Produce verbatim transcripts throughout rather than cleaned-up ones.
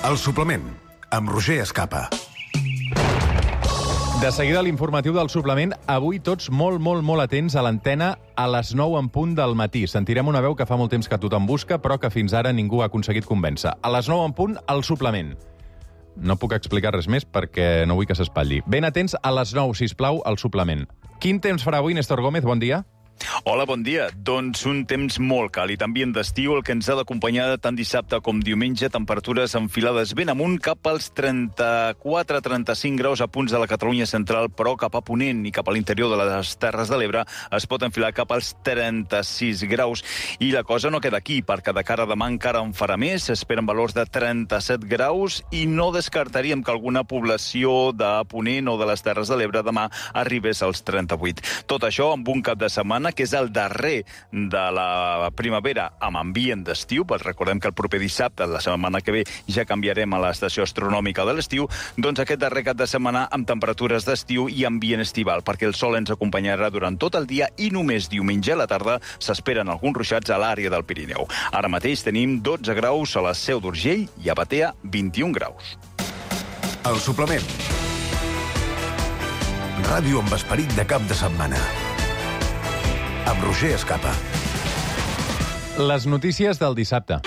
El suplement, amb Roger Escapa. De seguida l'informatiu del suplement. Avui tots molt, molt, molt atents a l'antena a les nou en punt del matí. Sentirem una veu que fa molt temps que tothom busca, però que fins ara ningú ha aconseguit convèncer. A les nou en punt, el suplement. No puc explicar res més perquè no vull que s'espatlli. Ben atents a les nou, sisplau, al suplement. Quin temps farà avui, Néstor Gómez? Bon dia. Hola, bon dia. Doncs un temps molt càlid, ambient d'estiu, el que ens ha d'acompanyar tant dissabte com diumenge, temperatures enfilades ben amunt cap als trenta-quatre a trenta-cinc graus a punts de la Catalunya central, però cap a Ponent i cap a l'interior de les Terres de l'Ebre es pot enfilar cap als trenta-sis graus. I la cosa no queda aquí, perquè de cara a demà encara en farà més, s'esperen valors de trenta-set graus i no descartaríem que alguna població de Ponent o de les Terres de l'Ebre demà arribés als trenta-vuit. Tot això amb un cap de setmana que és el darrer de la primavera amb ambient d'estiu, però recordem que el proper dissabte, la setmana que ve, ja canviarem a l'estació astronòmica de l'estiu, doncs aquest darrer cap de setmana amb temperatures d'estiu i ambient estival, perquè el sol ens acompanyarà durant tot el dia i només diumenge a la tarda s'esperen alguns ruixats a l'àrea del Pirineu. Ara mateix tenim dotze graus a la Seu d'Urgell i a Batea vint-i-un graus. El suplement. Ràdio amb esperit de cap de setmana. Amb Roger Escapa. Les notícies del dissabte.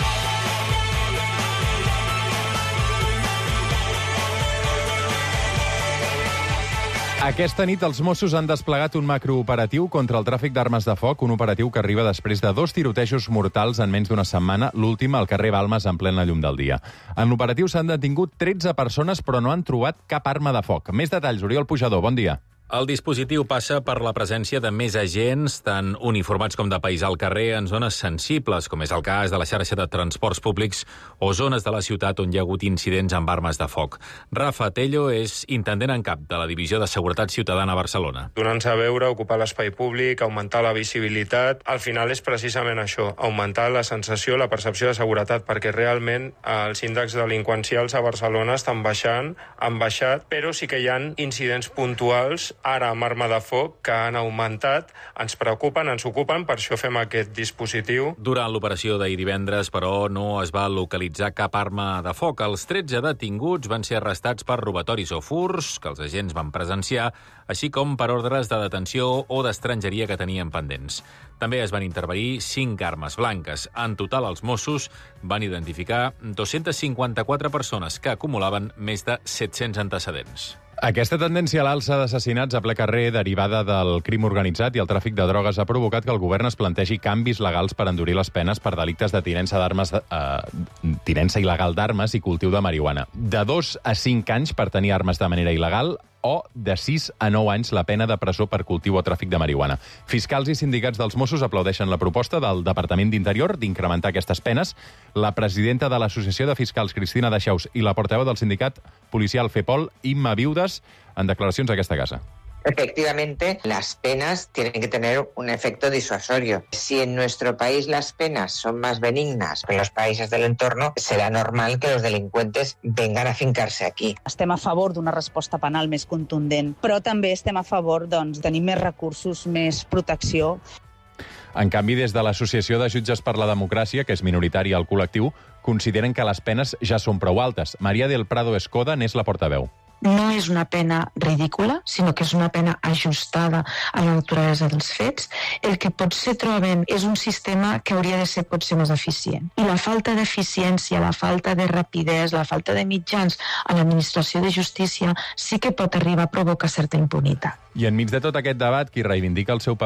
Aquesta nit els Mossos han desplegat un macrooperatiu contra el tràfic d'armes de foc, un operatiu que arriba després de dos tirotejos mortals en menys d'una setmana, l'últim al carrer Balmes en plena llum del dia. En l'operatiu s'han detingut tretze persones, però no han trobat cap arma de foc. Més detalls, Oriol Pujador, bon dia. El dispositiu passa per la presència de més agents, tant uniformats com de paisà al carrer, en zones sensibles, com és el cas de la xarxa de transports públics o zones de la ciutat on hi ha hagut incidents amb armes de foc. Rafa Tello és intendent en cap de la Divisió de Seguretat Ciutadana a Barcelona. Donant-se a veure, ocupar l'espai públic, augmentar la visibilitat, al final és precisament això, augmentar la sensació, la percepció de seguretat, perquè realment els índexs delinqüencials a Barcelona estan baixant, han baixat, però sí que hi ha incidents puntuals ara amb arma de foc, que han augmentat, ens preocupen, ens ocupen, per això fem aquest dispositiu. Durant l'operació d'ahir divendres, però, no es va localitzar cap arma de foc. Els tretze detinguts van ser arrestats per robatoris o furts, que els agents van presenciar, així com per ordres de detenció o d'estrangeria que tenien pendents. També es van intervenir cinc armes blanques. En total, els Mossos van identificar dos-centes cinquanta-quatre persones que acumulaven més de set-cents antecedents. Aquesta tendència a l'alça d'assassinats a ple carrer derivada del crim organitzat i el tràfic de drogues ha provocat que el govern es plantegi canvis legals per endurir les penes per delictes de tinença d'armes, eh, tinença il·legal d'armes i cultiu de marihuana. De dos a cinc anys per tenir armes de manera il·legal o de sis a nou anys la pena de presó per cultiu o tràfic de marihuana. Fiscals i sindicats dels Mossos aplaudeixen la proposta del Departament d'Interior d'incrementar aquestes penes. La presidenta de l'Associació de Fiscals, Cristina Daixaus, i la portaveu del sindicat policial FEPOL, Imma Viudes, en declaracions a aquesta casa. Efectivamente, las penas tienen que tener un efecto disuasorio. Si en nuestro país las penas son más benignas que en los países del entorno, será normal que los delincuentes vengan a fincarse aquí. Estem a favor d'una resposta penal més contundent, però també estem a favor doncs, de tenir més recursos, més protecció. En canvi, des de l'Associació de Jutges per la Democràcia, que és minoritària al col·lectiu, consideren que les penes ja són prou altes. Maria del Prado Escoda n'és la portaveu. No és una pena ridícula, sinó que és una pena ajustada a la naturalesa dels fets. El que potser troben és un sistema que hauria de ser potser més eficient. I la falta d'eficiència, la falta de rapidesa, la falta de mitjans a l'administració de justícia sí que pot arribar a provocar certa impunitat. I enmig de tot aquest debat, qui reivindica el seu paper